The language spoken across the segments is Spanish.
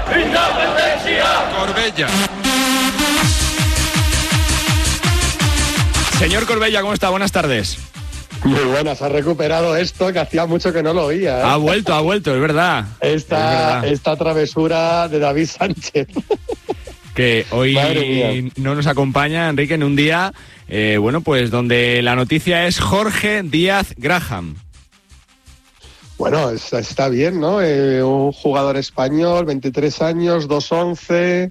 Corbella. Señor Corbella, ¿cómo está? Buenas tardes. Muy buenas, ha recuperado esto que hacía mucho que no lo oía, ¿eh? Ha vuelto, es verdad. Esta travesura de David Sánchez. Que hoy no nos acompaña, Enrique, en un día, pues donde la noticia es Jorge Díaz Graham. Bueno, está bien, ¿no? Un jugador español, 23 años, 2'11",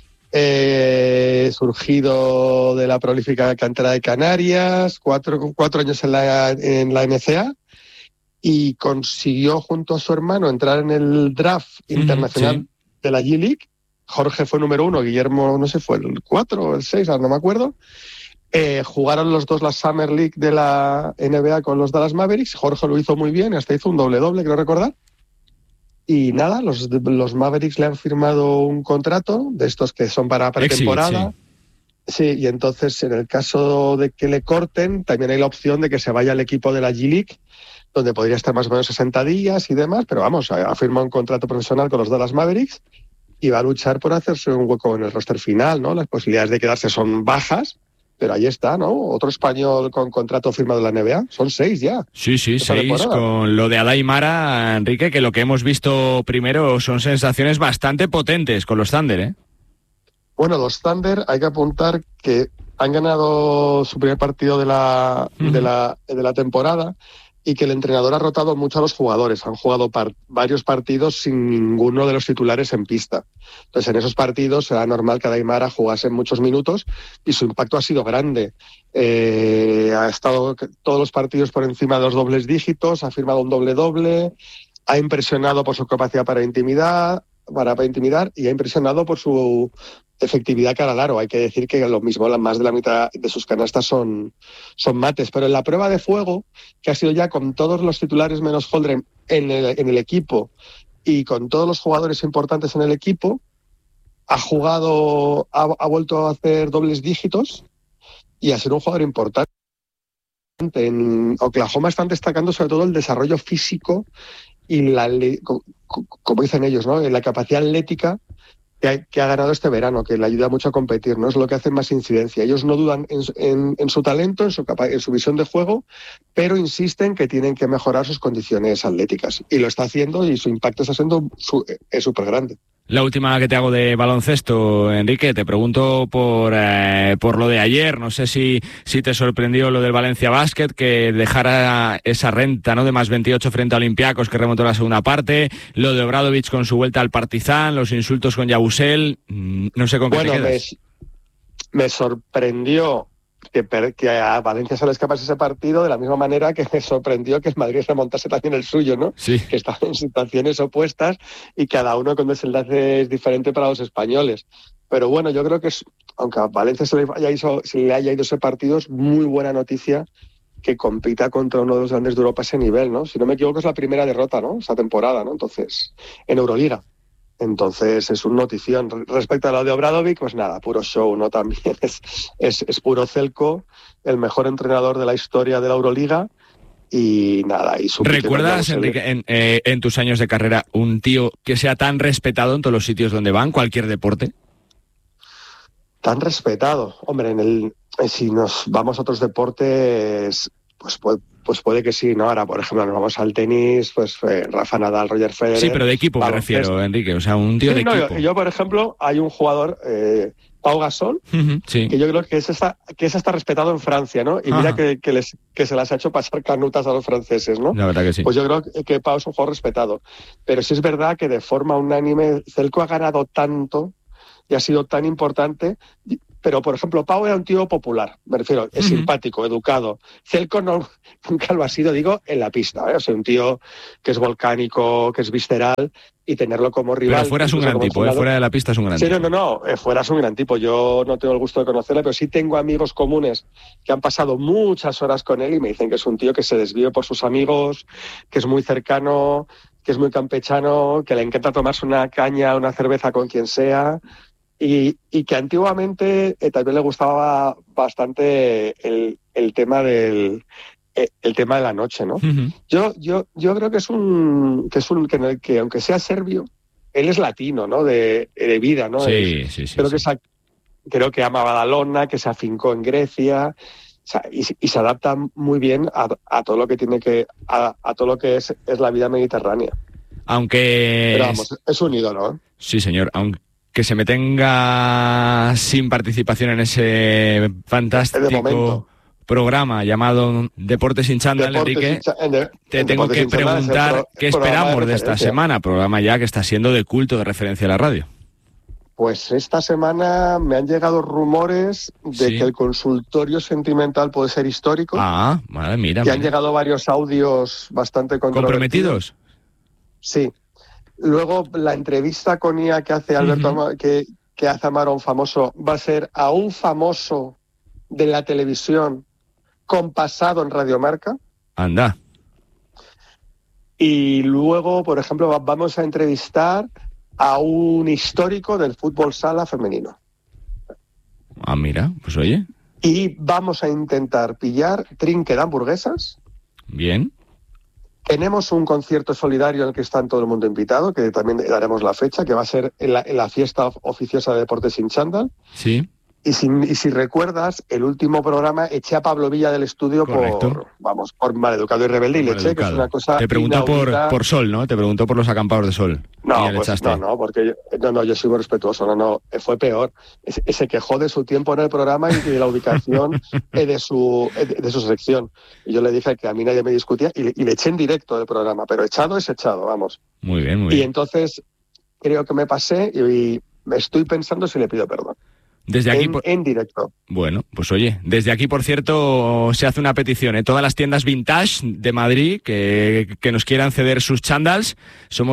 surgido de la prolífica cantera de Canarias, cuatro años en la NCA, y consiguió junto a su hermano entrar en el draft internacional de la G-League. Jorge fue número 1, Guillermo, no sé, fue el 4 o el 6, ahora no me acuerdo. Jugaron los dos la Summer League de la NBA con los Dallas Mavericks. Jorge lo hizo muy bien, hasta hizo un doble-doble, creo recordar. Y nada, los Mavericks le han firmado un contrato de estos que son para pretemporada. Sí, y entonces en el caso de que le corten, también hay la opción de que se vaya al equipo de la G-League, donde podría estar más o menos 60 días y demás, pero vamos, ha firmado un contrato profesional con los Dallas Mavericks y va a luchar por hacerse un hueco en el roster final, ¿no? Las posibilidades de quedarse son bajas, pero ahí está, ¿no? Otro español con contrato firmado en la NBA. Son 6 ya. Sí, 6 con lo de Adai Mara, Enrique, que lo que hemos visto primero son sensaciones bastante potentes con los Thunder, ¿eh? Bueno, los Thunder, hay que apuntar que han ganado su primer partido de la temporada y que el entrenador ha rotado mucho a los jugadores. Han jugado varios partidos sin ninguno de los titulares en pista. Entonces, en esos partidos será normal que Adai Mara jugase muchos minutos y su impacto ha sido grande. Ha estado todos los partidos por encima de los dobles dígitos, ha firmado un doble-doble, ha impresionado por su capacidad para intimidar y ha impresionado por su efectividad cara al aro. Hay que decir que lo mismo, más de la mitad de sus canastas son mates, pero en la prueba de fuego, que ha sido ya con todos los titulares menos Holdren en el equipo y con todos los jugadores importantes en el equipo, ha vuelto a hacer dobles dígitos y a ser un jugador importante. En Oklahoma están destacando sobre todo el desarrollo físico y como dicen ellos, ¿no? La capacidad atlética que ha ganado este verano, que le ayuda mucho a competir, ¿no? Es lo que hace más incidencia. Ellos no dudan en su talento, en su visión de juego, pero insisten que tienen que mejorar sus condiciones atléticas. Y lo está haciendo y su impacto está siendo súper grande. La última que te hago de baloncesto, Enrique, te pregunto por lo de ayer. No sé si te sorprendió lo del Valencia Basket, que dejara esa renta, ¿no?, de más 28 frente a Olympiacos, que remontó la segunda parte. Lo de Obradovic con su vuelta al Partizan, los insultos con Yabusel. No sé con qué te quedas. Me sorprendió que a Valencia se le escapase ese partido, de la misma manera que me sorprendió que el Madrid remontase también el suyo, ¿no? Sí. Que estaban en situaciones opuestas y cada uno con desenlaces diferentes para los españoles. Pero bueno, yo creo que aunque a Valencia se le haya ido ese partido, es muy buena noticia que compita contra uno de los grandes de Europa a ese nivel, ¿no? Si no me equivoco, es la primera derrota, ¿no?, esa temporada, ¿no? Entonces, en Euroliga. Entonces es una notición. Respecto a lo de Obradovic, pues nada, puro show, ¿no? También es puro Zelko, el mejor entrenador de la historia de la Euroliga. Y nada, y ¿Recuerdas, Enrique, en tus años de carrera, un tío que sea tan respetado en todos los sitios donde va, en cualquier deporte? Tan respetado. Hombre, si nos vamos a otros deportes, pues puede que sí, ¿no? Ahora, por ejemplo, nos vamos al tenis, pues Rafa Nadal, Roger Federer. Sí, pero de equipo me refiero, Enrique, o sea, un tío de equipo. Yo, por ejemplo, hay un jugador, Pau Gasol, sí, que yo creo que ese está respetado en Francia, ¿no? Y mira que se las ha hecho pasar canutas a los franceses, ¿no? La verdad que sí. Pues yo creo que Pau es un jugador respetado. Pero sí es verdad que de forma unánime Zelko ha ganado tanto y ha sido tan importante. Pero, por ejemplo, Pau era un tío popular, me refiero, es simpático, educado. Zelko nunca lo ha sido, digo, en la pista, ¿eh? O sea, un tío que es volcánico, que es visceral, y tenerlo como rival. Pero fuera es un gran tipo, fuera de la pista es un gran tipo. Sí, no, fuera es un gran tipo. Yo no tengo el gusto de conocerle, pero sí tengo amigos comunes que han pasado muchas horas con él y me dicen que es un tío que se desvive por sus amigos, que es muy cercano, que es muy campechano, que le encanta tomarse una caña, una cerveza con quien sea. Y que antiguamente también le gustaba bastante el tema de la noche, ¿no? Yo creo que aunque sea serbio, él es latino, ¿no? De vida, ¿no? Sí. Creo que ama Badalona, que se afincó en Grecia, y se adapta muy bien a todo lo que a todo lo que es la vida mediterránea. Aunque... Pero vamos, es un ídolo, ¿eh? Sí, señor, aunque se me tenga sin participación en ese fantástico programa llamado Deportes sin Chándal, Enrique, te tengo que preguntar qué esperamos de esta semana, programa ya que está siendo de culto, de referencia a la radio. Pues esta semana me han llegado rumores de que el consultorio sentimental puede ser histórico. Ah, madre mía. Que han llegado varios audios bastante comprometidos. Sí. Luego la entrevista con IA que hace Alberto, que hace Amaro famoso, va a ser a un famoso de la televisión con pasado en Radio Marca. Anda. Y luego, por ejemplo, vamos a entrevistar a un histórico del fútbol sala femenino. Ah, mira, pues oye. Y vamos a intentar pillar trinque de hamburguesas. Bien. Tenemos un concierto solidario en el que está todo el mundo invitado, que también daremos la fecha, que va a ser en la fiesta oficiosa de Deportes sin Chándal. Sí. Y si recuerdas, el último programa eché a Pablo Villa del estudio por maleducado y rebelde, y le eché, que es una cosa Te preguntó por Sol, ¿no? Te preguntó por los acampados de Sol. No, pues porque yo soy muy respetuoso, fue peor. Se quejó de su tiempo en el programa y de la ubicación de su sección. Y yo le dije que a mí nadie me discutía y le eché en directo del programa, pero echado es echado, vamos. Muy bien, muy bien. Y entonces creo que me pasé y estoy pensando si le pido perdón. Desde aquí en directo. Bueno, pues oye, desde aquí, por cierto, se hace una petición, ¿eh? Todas las tiendas vintage de Madrid que nos quieran ceder sus chándals, somos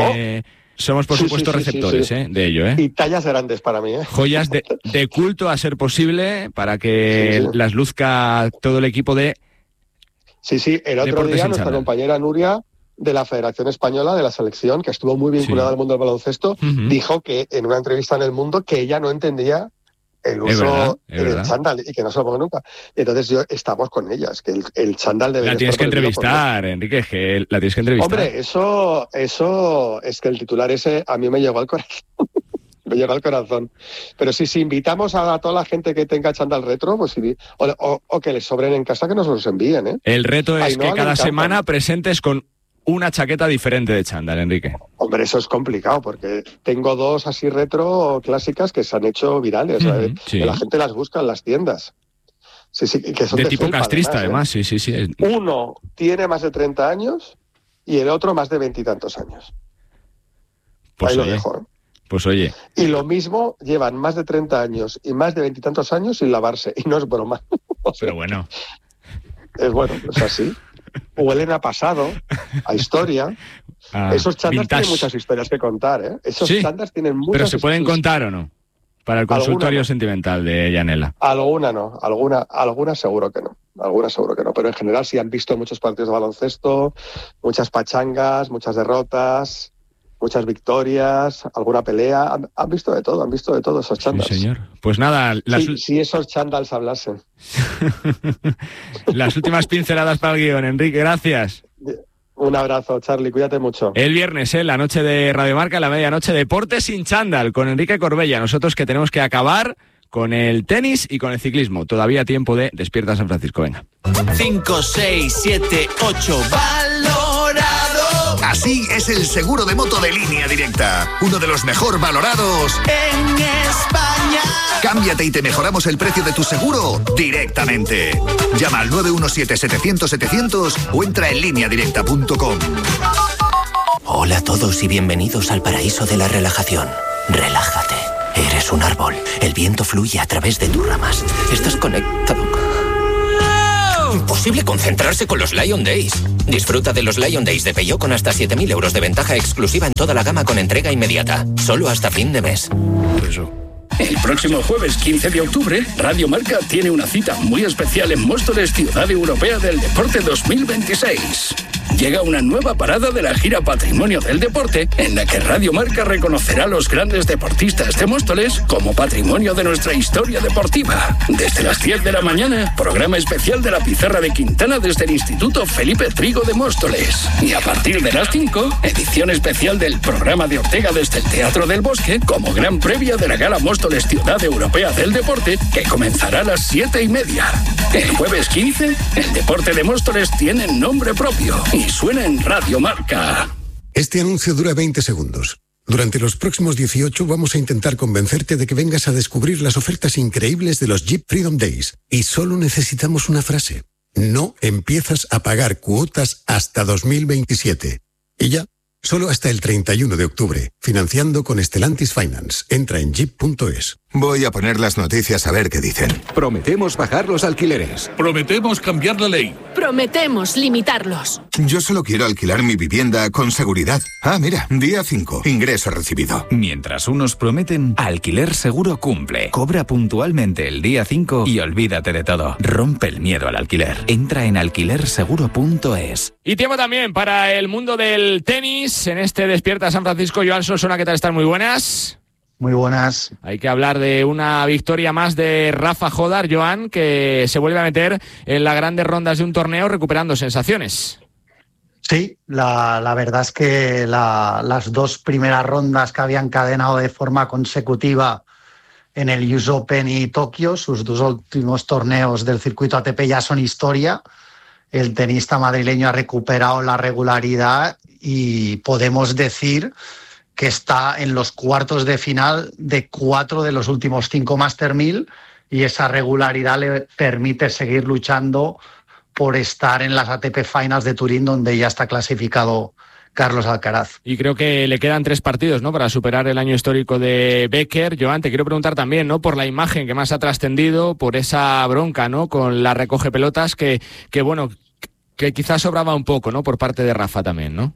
somos por supuesto receptores de ello, ¿eh? Y tallas grandes para mí, ¿eh? Joyas de culto a ser posible para que las luzca todo el equipo de... Sí, el otro día nuestra compañera Nuria de la Federación Española de la Selección, que estuvo muy vinculada al mundo del baloncesto, dijo que en una entrevista en El Mundo que ella no entendía el uso del chándal y que no se lo pongo nunca. Y entonces estamos con ellas, que el chándal debe... La tienes que entrevistar, Enrique, es que la tienes que entrevistar. Hombre, eso es que el titular ese a mí me llegó al corazón. Me llega al corazón. Pero si invitamos a toda la gente que tenga chándal retro, pues o que les sobren en casa, que nos los envíen, ¿eh? El reto es que cada semana presentes con una chaqueta diferente de chándal, Enrique. Hombre, eso es complicado, porque tengo dos así retro clásicas que se han hecho virales, ¿sabes? Que la gente las busca en las tiendas. Sí, que son de tipo felpa, castrista, además. Sí. Uno tiene más de 30 años y el otro más de 20 y tantos años. Pues ahí lo dejo, ¿eh? Pues oye. Y lo mismo, llevan más de 30 años y más de 20 y tantos años sin lavarse, y no es broma. Pero bueno. Es bueno, es así. Huelen a pasado, a historia. Esos chándals tienen muchas historias que contar, ¿eh? Esos chándals tienen muchas historias. ¿Pero se pueden contar o no? Para el consultorio sentimental de Yanela. Alguna no, alguna seguro que no. Algunas seguro que no, pero en general sí han visto muchos partidos de baloncesto, muchas pachangas, muchas derrotas, muchas victorias, alguna pelea. Han visto de todo esos chándals. Sí, señor. Pues nada... Si esos chándals hablasen. Las últimas pinceladas para el guión, Enrique, gracias. Un abrazo, Charlie, cuídate mucho. El viernes, la noche de Radio Marca, la medianoche, Deportes sin chándal, con Enrique Corbella. Nosotros que tenemos que acabar con el tenis y con el ciclismo. Todavía tiempo de Despierta San Francisco, venga. 5, 6, 7, 8, valorado. Así es el seguro de moto de Línea Directa. Uno de los mejor valorados en España. Cámbiate y te mejoramos el precio de tu seguro directamente. Llama al 917-700-700 o entra en lineadirecta.com. Hola a todos y bienvenidos al paraíso de la relajación. Relájate. Eres un árbol. El viento fluye a través de tus ramas. Estás conectado. Imposible concentrarse con los Lion Days. Disfruta de los Lion Days de Peugeot con hasta 7.000 euros de ventaja exclusiva en toda la gama con entrega inmediata. Solo hasta fin de mes. Eso. El próximo jueves 15 de octubre, Radio Marca tiene una cita muy especial en Móstoles, Ciudad Europea del Deporte 2026. llega una nueva parada de la gira Patrimonio del Deporte, en la que Radio Marca reconocerá a los grandes deportistas de Móstoles como patrimonio de nuestra historia deportiva. Desde las 10 de la mañana, programa especial de la Pizarra de Quintana desde el Instituto Felipe Trigo de Móstoles. Y a partir de las 5, edición especial del programa de Ortega desde el Teatro del Bosque, como gran previa de la Gala Móstoles Ciudad Europea del Deporte, que comenzará a las 7:30. El jueves 15, el deporte de Móstoles tiene nombre propio y suena en Radio Marca. Este anuncio dura 20 segundos. Durante los próximos 18 vamos a intentar convencerte de que vengas a descubrir las ofertas increíbles de los Jeep Freedom Days. Y solo necesitamos una frase. No empiezas a pagar cuotas hasta 2027. Y ya, solo hasta el 31 de octubre. Financiando con Stellantis Finance. Entra en jeep.es. Voy a poner las noticias a ver qué dicen. Prometemos bajar los alquileres. Prometemos cambiar la ley. Prometemos limitarlos. Yo solo quiero alquilar mi vivienda con seguridad. Ah, mira, día 5, ingreso recibido. Mientras unos prometen, Alquiler Seguro cumple. Cobra puntualmente el día 5 y olvídate de todo. Rompe el miedo al alquiler. Entra en alquilerseguro.es. Y tiempo también para el mundo del tenis. En este Despierta San Francisco, Joan Solsona, ¿qué tal están? Muy buenas. Muy buenas. Hay que hablar de una victoria más de Rafa Jodar, Joan, que se vuelve a meter en las grandes rondas de un torneo recuperando sensaciones. Sí, la verdad es que las dos primeras rondas que había encadenado de forma consecutiva en el US Open y Tokio, sus dos últimos torneos del circuito ATP ya son historia. El tenista madrileño ha recuperado la regularidad y podemos decir que está en los cuartos de final de 4 de los últimos 5 Master 1000 y esa regularidad le permite seguir luchando por estar en las ATP Finals de Turín, donde ya está clasificado Carlos Alcaraz. Y creo que le quedan 3 partidos, ¿no?, para superar el año histórico de Becker. Joan, te quiero preguntar también, ¿no?, por la imagen que más ha trascendido, por esa bronca, ¿no?, con la recoge pelotas que bueno, que quizás sobraba un poco, ¿no?, por parte de Rafa también, ¿no?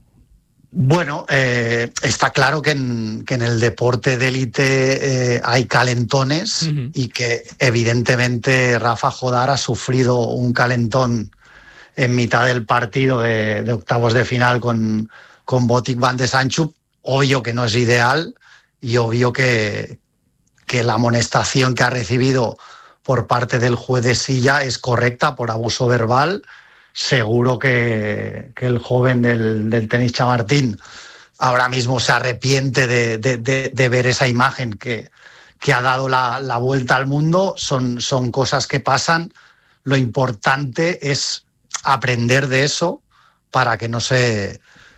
Bueno, está claro que en el deporte de élite hay calentones y que evidentemente Rafa Jodar ha sufrido un calentón en mitad del partido de octavos de final con Botic Van de Sancho. Obvio que no es ideal y obvio que la amonestación que ha recibido por parte del juez de silla es correcta por abuso verbal. Seguro que el joven del tenis Chamartín ahora mismo se arrepiente de ver esa imagen que ha dado la vuelta al mundo. Son cosas que pasan. Lo importante es aprender de eso para que no se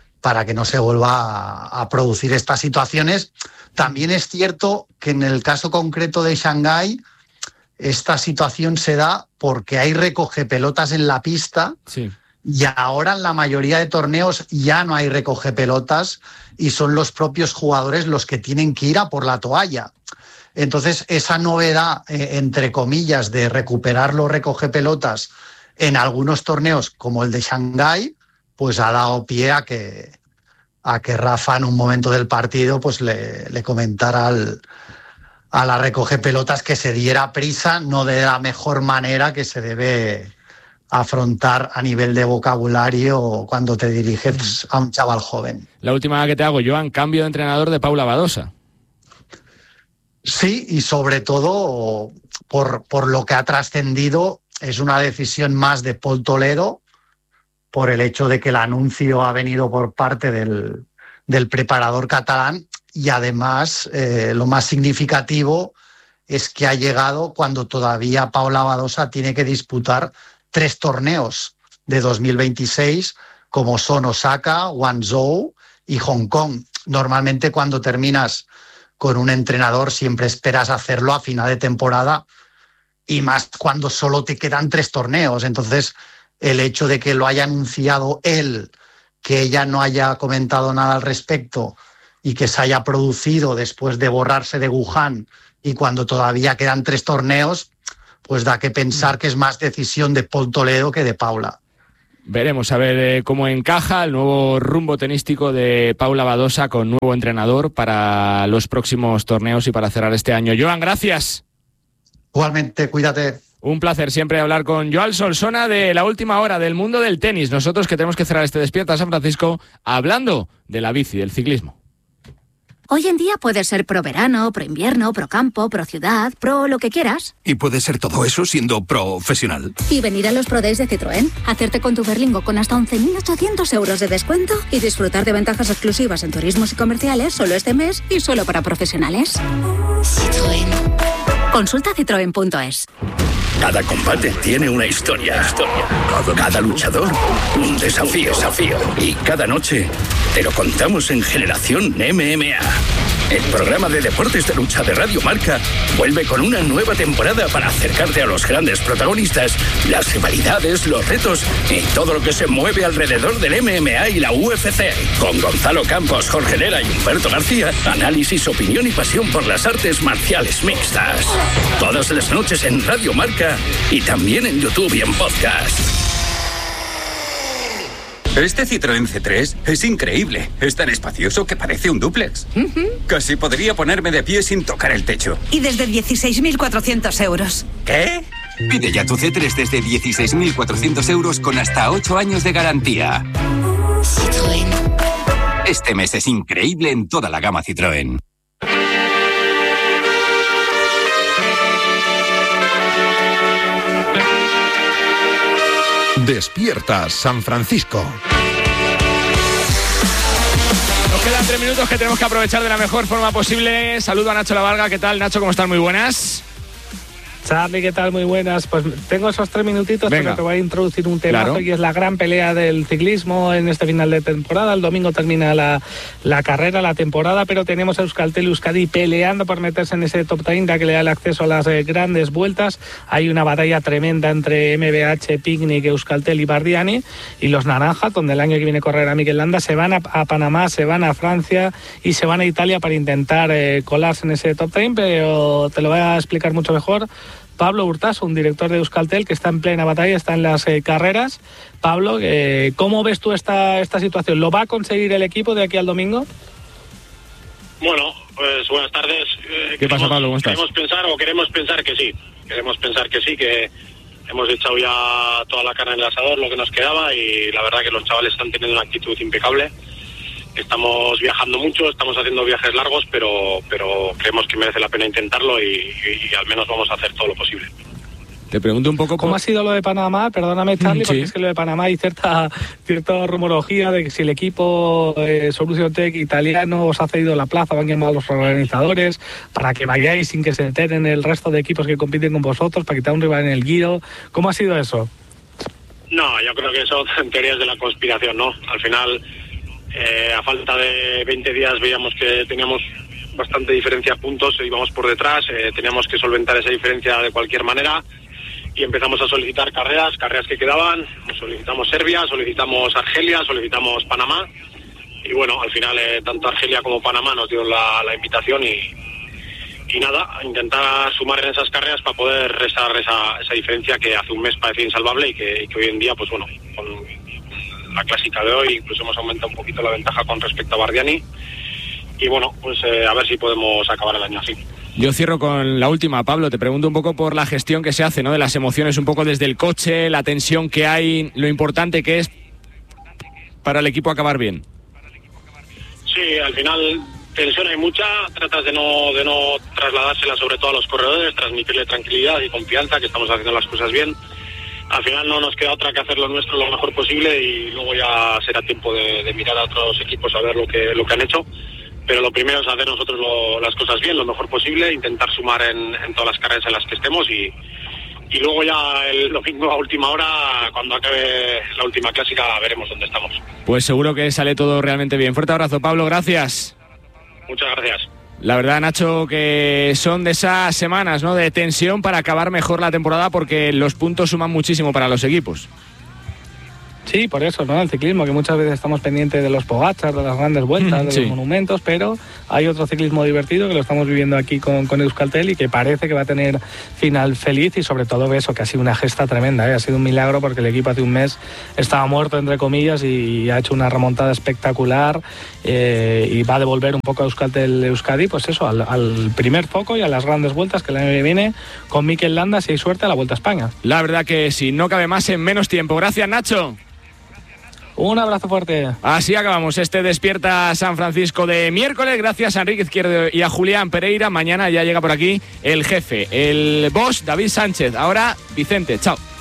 vuelva a producir estas situaciones. También es cierto que en el caso concreto de Shanghái, esta situación se da porque hay recogepelotas en la pista. Sí. Y ahora en la mayoría de torneos ya no hay recogepelotas y son los propios jugadores los que tienen que ir a por la toalla. Entonces esa novedad, entre comillas, de recuperar los recogepelotas en algunos torneos como el de Shanghái, pues ha dado pie a que Rafa en un momento del partido pues le comentara a la recoge pelotas que se diera prisa, no de la mejor manera que se debe afrontar a nivel de vocabulario cuando te diriges a un chaval joven. La última que te hago, Joan, cambio de entrenador de Paula Badosa. Sí, y sobre todo por lo que ha trascendido, es una decisión más de Pol Toledo, por el hecho de que el anuncio ha venido por parte del preparador catalán. Y además, lo más significativo es que ha llegado cuando todavía Paula Badosa tiene que disputar 3 torneos de 2026, como son Osaka, Guangzhou y Hong Kong. Normalmente cuando terminas con un entrenador siempre esperas hacerlo a final de temporada y más cuando solo te quedan 3 torneos. Entonces, el hecho de que lo haya anunciado él, que ella no haya comentado nada al respecto y que se haya producido después de borrarse de Wuhan y cuando todavía quedan 3 torneos, pues da que pensar que es más decisión de Pol Toledo que de Paula. Veremos a ver cómo encaja el nuevo rumbo tenístico de Paula Badosa con nuevo entrenador para los próximos torneos y para cerrar este año. Joan, gracias. Igualmente, cuídate. Un placer siempre hablar con Joan Solsona de la última hora del mundo del tenis. Nosotros que tenemos que cerrar este Despierta San Francisco hablando de la bici, del ciclismo. Hoy en día puedes ser pro verano, pro invierno, pro campo, pro ciudad, pro lo que quieras. Y puedes ser todo eso siendo profesional. Y venir a los Pro Days de Citroën, hacerte con tu Berlingo con hasta 11.800 euros de descuento y disfrutar de ventajas exclusivas en turismos y comerciales solo este mes y solo para profesionales. Citroën. Consulta citroen.es. Cada combate tiene una historia. Cada luchador, un desafío. Y cada noche te lo contamos en Generación MMA. El programa de deportes de lucha de Radio Marca vuelve con una nueva temporada para acercarte a los grandes protagonistas, las rivalidades, los retos y todo lo que se mueve alrededor del MMA y la UFC. Con Gonzalo Campos, Jorge Lera y Humberto García, análisis, opinión y pasión por las artes marciales mixtas. Todas las noches en Radio Marca y también en YouTube y en podcast. Este Citroën C3 es increíble. Es tan espacioso que parece un dúplex. Casi podría ponerme de pie sin tocar el techo. Y desde 16.400 euros. ¿Qué? Pide ya tu C3 desde 16.400 euros con hasta 8 años de garantía. Citroën. Este mes es increíble en toda la gama Citroën. Despierta San Francisco. Nos quedan 3 minutos que tenemos que aprovechar de la mejor forma posible. Saludo a Nacho Lavarga. ¿Qué tal, Nacho? ¿Cómo estás? Muy buenas. Charlie, ¿qué tal? Muy buenas. Pues tengo esos 3 minutitos, Venga. pero te voy a introducir un temazo, claro. Y es la gran pelea del ciclismo en este final de temporada. El domingo termina la carrera, la temporada, pero tenemos a Euskaltel Euskadi peleando por meterse en ese top 30 que le da el acceso a las grandes vueltas. Hay una batalla tremenda entre MBH, Picnic, Euskaltel y Bardiani, y los naranjas, donde el año que viene correrá Mikel Landa, se van a Panamá, se van a Francia y se van a Italia para intentar colarse en ese top 30, pero te lo voy a explicar mucho mejor Pablo Hurtaso, un director de Euskaltel que está en plena batalla, está en las carreras. Pablo, ¿cómo ves tú esta situación? ¿Lo va a conseguir el equipo de aquí al domingo? Bueno, pues buenas tardes. ¿Qué pasa, Pablo? ¿Cómo estás? Queremos pensar que sí. Queremos pensar que sí, que hemos echado ya toda la carne en el asador, lo que nos quedaba, y la verdad que los chavales están teniendo una actitud impecable. Estamos viajando mucho, estamos haciendo viajes largos, pero creemos que merece la pena intentarlo y al menos vamos a hacer todo lo posible. Te pregunto un poco ¿Cómo ha sido lo de Panamá? Perdóname, Charlie, porque es que lo de Panamá hay cierta rumorología de que si el equipo Solution Tech italiano os ha cedido la plaza, van a llamar a los organizadores para que vayáis sin que se enteren el resto de equipos que compiten con vosotros, para quitar un rival en el Giro. ¿Cómo ha sido eso? No, yo creo que eso son teorías de la conspiración, ¿no? Al final, a falta de 20 días veíamos que teníamos bastante diferencia de puntos, íbamos por detrás, teníamos que solventar esa diferencia de cualquier manera y empezamos a solicitar carreras que quedaban, solicitamos Serbia, solicitamos Argelia, solicitamos Panamá y bueno, al final tanto Argelia como Panamá nos dieron la invitación y nada, intentar sumar en esas carreras para poder restar esa diferencia que hace un mes parecía insalvable y que hoy en día, pues bueno, con la clásica de hoy incluso hemos aumentado un poquito la ventaja con respecto a Bardiani y bueno, pues a ver si podemos acabar el año así. Yo cierro con la última, Pablo, te pregunto un poco por la gestión que se hace, ¿no? De las emociones un poco desde el coche, la tensión que hay, lo importante que es para el equipo acabar bien. Sí, al final tensión hay mucha, tratas de no trasladársela sobre todo a los corredores, transmitirle tranquilidad y confianza que estamos haciendo las cosas bien. Al final no nos queda otra que hacer lo nuestro lo mejor posible y luego ya será tiempo de mirar a otros equipos a ver lo que han hecho. Pero lo primero es hacer nosotros las cosas bien, lo mejor posible, intentar sumar en todas las carreras en las que estemos y luego ya el domingo a última hora, cuando acabe la última clásica, veremos dónde estamos. Pues seguro que sale todo realmente bien. Fuerte abrazo, Pablo, gracias. Muchas gracias. La verdad, Nacho, que son de esas semanas, ¿no?, de tensión para acabar mejor la temporada porque los puntos suman muchísimo para los equipos. Sí, por eso, ¿no? El ciclismo, que muchas veces estamos pendientes de los Pogacar, de las grandes vueltas, de los monumentos, pero hay otro ciclismo divertido que lo estamos viviendo aquí con Euskaltel y que parece que va a tener final feliz y sobre todo eso, que ha sido una gesta tremenda, ¿eh? Ha sido un milagro porque el equipo hace un mes estaba muerto, entre comillas, y ha hecho una remontada espectacular y va a devolver un poco a Euskaltel Euskadi, pues eso, al primer foco y a las grandes vueltas que el año que viene con Mikel Landa, si hay suerte, a la Vuelta a España. La verdad que sí, no cabe más en menos tiempo. Gracias, Nacho. Un abrazo fuerte. Así acabamos este Despierta San Francisco de miércoles. Gracias a Enrique Izquierdo y a Julián Pereira. Mañana ya llega por aquí el jefe, el boss David Sánchez. Ahora Vicente. Chao.